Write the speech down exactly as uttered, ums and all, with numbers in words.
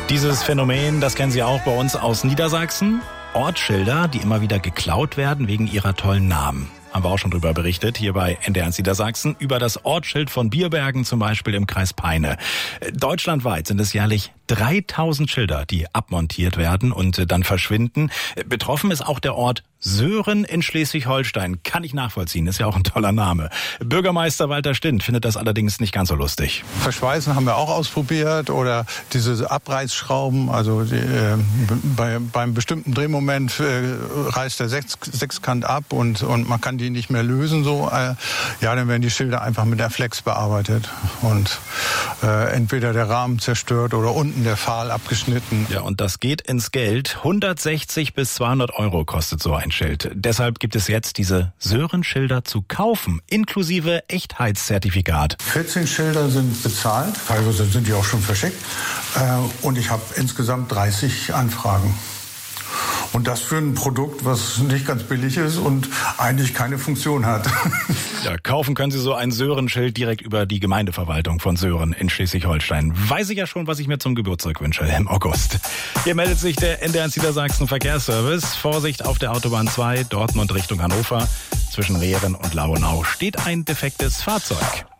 Dieses Phänomen, das kennen Sie auch bei uns aus Niedersachsen. Ortsschilder, die immer wieder geklaut werden wegen ihrer tollen Namen. Haben wir auch schon drüber berichtet, hier bei N D R eins Niedersachsen, über das Ortsschild von Bierbergen zum Beispiel im Kreis Peine. Deutschlandweit sind es jährlich dreitausend Schilder, die abmontiert werden und dann verschwinden. Betroffen ist auch der Ort Sören in Schleswig-Holstein. Kann ich nachvollziehen, ist ja auch ein toller Name. Bürgermeister Walter Stint findet das allerdings nicht ganz so lustig. Verschweißen haben wir auch ausprobiert oder diese Abreißschrauben, also die, äh, bei, beim bestimmten Drehmoment äh, reißt der Sechs, Sechskant ab und, und man kann die nicht mehr lösen. So, äh, ja, dann werden die Schilder einfach mit der Flex bearbeitet und äh, entweder der Rahmen zerstört oder unten der Pfahl abgeschnitten. Ja, und das geht ins Geld. hundertsechzig bis zweihundert Euro kostet so ein Schild. Deshalb gibt es jetzt diese Sören-Schilder zu kaufen, inklusive Echtheitszertifikat. vierzehn Schilder sind bezahlt, teilweise sind die auch schon verschickt. Äh, und ich habe insgesamt dreißig Anfragen. Und das für ein Produkt, was nicht ganz billig ist und eigentlich keine Funktion hat. Ja, kaufen können Sie so ein Sören-Schild direkt über die Gemeindeverwaltung von Sören in Schleswig-Holstein. Weiß ich ja schon, was ich mir zum Geburtstag wünsche im August. Hier meldet sich der N D R eins Niedersachsen Verkehrsservice. Vorsicht auf der Autobahn zwei, Dortmund Richtung Hannover. Zwischen Rehren und Lauenau steht ein defektes Fahrzeug.